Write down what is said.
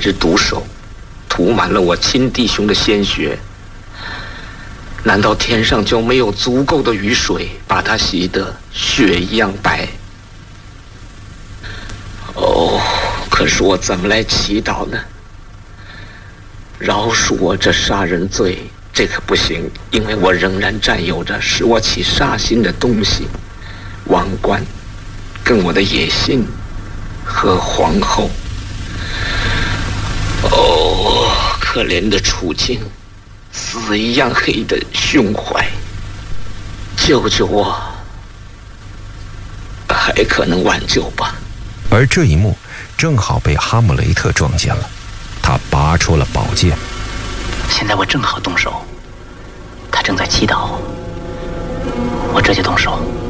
只毒手涂满了我亲弟兄的鲜血，难道天上就没有足够的雨水把它洗得血一样白？哦，可是我怎么来祈祷呢？饶恕我这杀人罪，这可不行，因为我仍然占有着使我起杀心的东西，王冠，跟我的野心和皇后。哦，可怜的处境，死一样黑的胸怀，救救我，还可能挽救吧。 而这一幕正好被哈姆雷特撞见了，他拔出了宝剑。 现在我正好动手，他正在祈祷，我这就动手。